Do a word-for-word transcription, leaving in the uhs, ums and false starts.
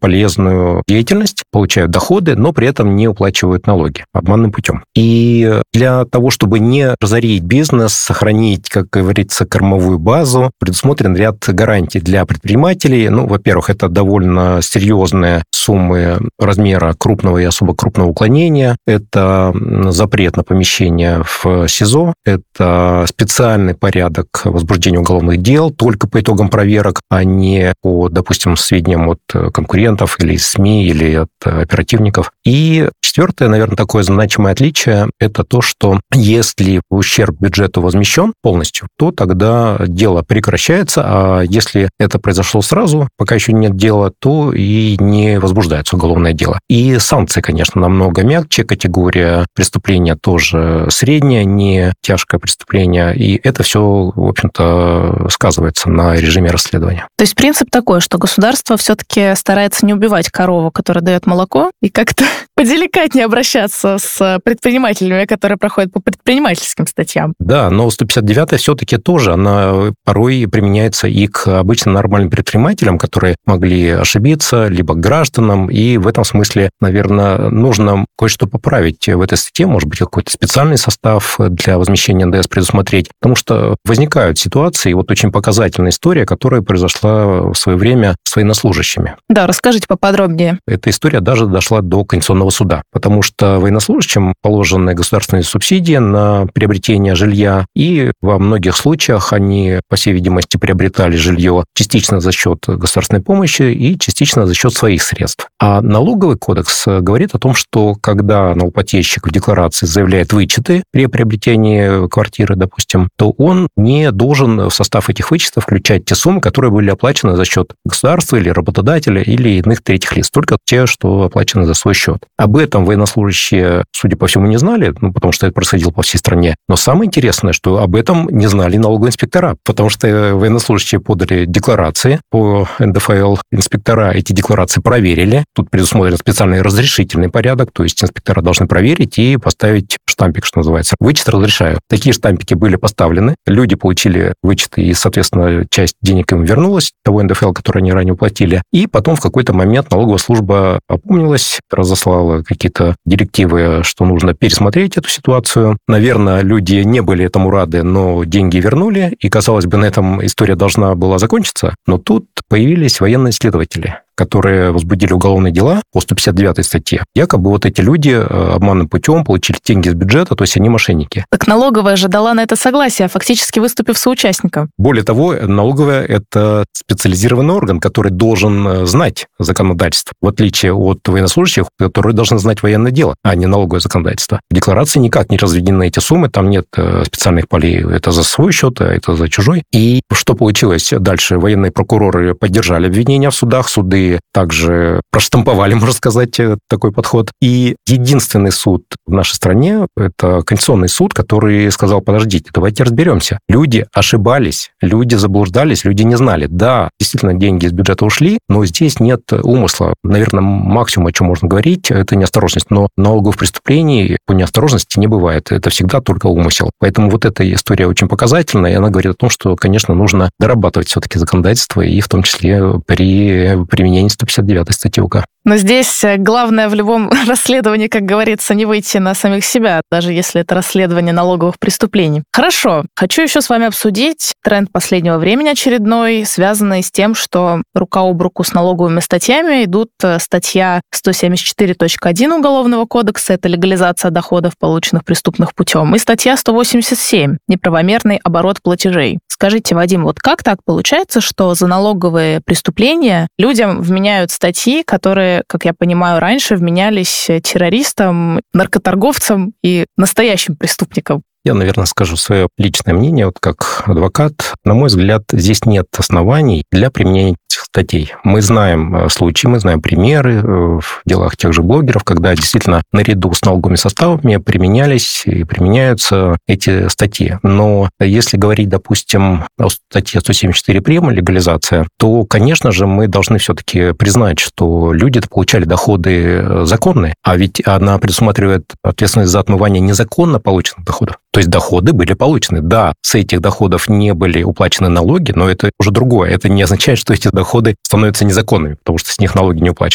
полезную деятельность, получают доходы, но при этом не уплачивают налоги обманным путем. И для того, чтобы не разорить бизнес, сохранить, как говорится, кормовую базу, предусмотрен ряд гарантий для предпринимателей. Ну, во-первых, это довольно серьезные суммы размера крупного и особо крупного уклонения. Это запрет на помещение в СИЗО. Это специальный порядок возбуждения уголовных дел только по итогам проверок, а не по, допустим, сведениям от конкурентов или из СМИ, или от оперативников. И четвертое, наверное, такое значимое отличие – это то, что если ущерб бюджету возмещен полностью, то тогда дело прекращается, а если это произошло сразу, пока еще нет дела, то и не возбуждается уголовное дело. И санкции, конечно, намного мягче, категория преступления тоже средняя, не тяжкое преступление, и это все, в общем-то, сказывается на режиме расследования. То есть принцип такой, что государство все-таки старается не убивать корову, которая дает молоко, и как-то поделикатнее обращаться с предпринимателями, которые проходят по предпринимательским статьям. Да, но сто пятьдесят девятая все-таки тоже, она порой применяется и к обычно нормальным предпринимателям, которые могли ошибиться, либо к гражданам, и в этом смысле, наверное, нужно кое-что поправить в этой статье, может быть, какой-то специальный состав для возмещения эн дэ эс предусмотреть, потому что возникают ситуации, вот очень показательная история, которая произошла в свое время с военнослужащими. Да, расскажите поподробнее. Эта история даже дошла до Конституционного суда, потому что военнослужащим положены государственные субсидии на приобретение жилья, и во многих случаях они, по всей видимости, приобретали жилье частично за счет государственной помощи и частично за счет своих средств. А налоговый кодекс говорит о том, что когда налогоплательщик в декларации заявляет вычеты при приобретении квартиры, допустим, то он не должен в состав этих вычетов включать те суммы, которые были оплачены за счет государства или работодателя или иных третьих лиц, только те, что оплачены за свой счет. Об этом военнослужащие, судя по всему, не знали, ну, потому что это происходило по всей стране. Но самое интересное, что об этом не знали налоговые инспектора, потому что военнослужащие подали декларации по эн дэ эф эл, инспектора эти декларации проверили. Тут предусмотрен специальный разрешительный порядок, то есть инспектора должны проверить и поставить штампик, что называется. Вычет разрешаю. Такие штампики были поставлены, люди получили вычеты, и, соответственно, часть денег им вернулась, того эн дэ эф эл, который они ранее уплатили. И потом в какой-то момент налоговая служба опомнилась, разослала какие-то директивы, что нужно пересмотреть эту ситуацию. Наверное, люди не были этому рады, но деньги вернули, и, казалось бы, на этом история должна была закончиться. Но тут появились военные следователи, которые возбудили уголовные дела по сто пятьдесят девятой статье. Якобы вот эти люди обманным путем получили деньги из бюджета, то есть они мошенники. Так налоговая же дала на это согласие, фактически выступив соучастником. Более того, налоговая – это специализированный орган, который должен знать законодательство, в отличие от военнослужащих, которые должны знать военное дело, а не налоговое законодательство. В декларации никак не разведены эти суммы, там нет специальных полей, это за свой счет, а это за чужой. И что получилось дальше? Военные прокуроры поддержали обвинения в судах, суды также проштамповали, можно сказать, такой подход. И единственный суд в нашей стране – это Конституционный суд, который сказал: подождите, давайте разберемся. Люди ошибались, люди заблуждались, люди не знали. Да, действительно, деньги из бюджета ушли, но здесь нет умысла. Наверное, максимум, о чем можно говорить, это неосторожность. Но налоговых преступлений по неосторожности не бывает. Это всегда только умысел. Поэтому вот эта история очень показательная, и она говорит о том, что, конечно, нужно дорабатывать все-таки законодательство, и в том числе при применении сто пятьдесят девятой статьи УК. Но здесь главное в любом расследовании, как говорится, не выйти на самих себя, даже если это расследование налоговых преступлений. Хорошо. Хочу еще с вами обсудить тренд последнего времени очередной, связанный с тем, что рука об руку с налоговыми статьями идут статья сто семьдесят четыре точка один Уголовного кодекса, это легализация доходов, полученных преступным путем, и статья сто восемьдесят семь неправомерный оборот платежей. Скажите, Вадим, вот как так получается, что за налоговые преступления людям вменяют статьи, которые, как я понимаю, раньше вменялись террористам, наркоторговцам и настоящим преступникам? Я, наверное, скажу свое личное мнение, вот как адвокат. На мой взгляд, здесь нет оснований для применения этих статей. Мы знаем случаи, мы знаем примеры в делах тех же блогеров, когда действительно наряду с налоговыми составами применялись и применяются эти статьи. Но если говорить, допустим, о статье сто семьдесят четыре прим. Легализация, то, конечно же, мы должны все-таки признать, что люди-то получали доходы законные, а ведь она предусматривает ответственность за отмывание незаконно полученных доходов. То есть доходы были получены. Да, с этих доходов не были уплачены налоги, но это уже другое. Это не означает, что эти доходы становятся незаконными, потому что с них налоги не уплачены.